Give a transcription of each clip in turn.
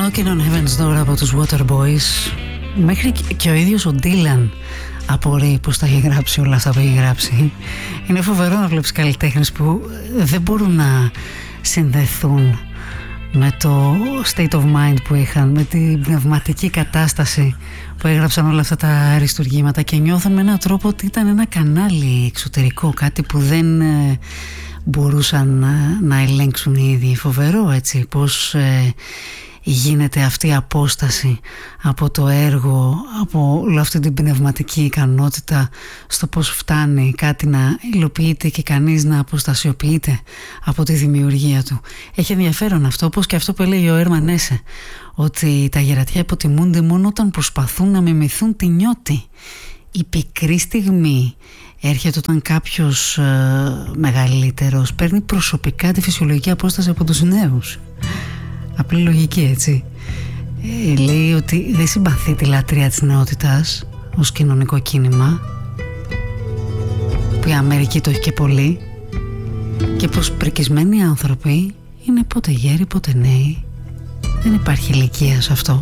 Knocking on Heaven's Door από τους Waterboys. Μέχρι και ο ίδιος ο Dylan απορεί πως τα έχει γράψει όλα αυτά που έχει γράψει. Είναι φοβερό να βλέπεις καλλιτέχνες που δεν μπορούν να συνδεθούν με το state of mind που είχαν, με την πνευματική κατάσταση που έγραψαν όλα αυτά τα αριστουργήματα, και νιώθουν με έναν τρόπο ότι ήταν ένα κανάλι εξωτερικό, κάτι που δεν μπορούσαν να ελέγξουν οι ίδιοι. Φοβερό, έτσι, πως γίνεται αυτή η απόσταση από το έργο, από όλη αυτή την πνευματική ικανότητα, στο πως φτάνει κάτι να υλοποιείται και κανείς να αποστασιοποιείται από τη δημιουργία του. Έχει ενδιαφέρον αυτό, όπως και αυτό που έλεγε ο Έρμαν Έσε, ότι τα γερατιά υποτιμούνται μόνο όταν προσπαθούν να μιμηθούν τη νιώτη. Η πικρή στιγμή έρχεται όταν κάποιος μεγαλύτερος παίρνει προσωπικά τη φυσιολογική απόσταση από τους νέους. Απλή λογική, έτσι. Λέει ότι δεν συμπαθεί τη λατρεία της νεότητας ως κοινωνικό κίνημα, που η Αμερική το έχει και πολύ, και πως πρικισμένοι άνθρωποι είναι πότε γέροι πότε νέοι. Δεν υπάρχει ηλικία σε αυτό.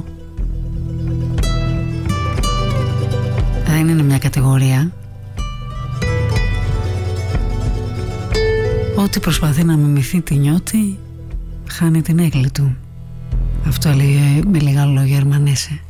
Δεν είναι μια κατηγορία. Ό,τι προσπαθεί να μιμηθεί τη νιώτη χάνει την έγκλη του. Αυτό έλεγε με λίγα λόγια Έρμαν Έσε.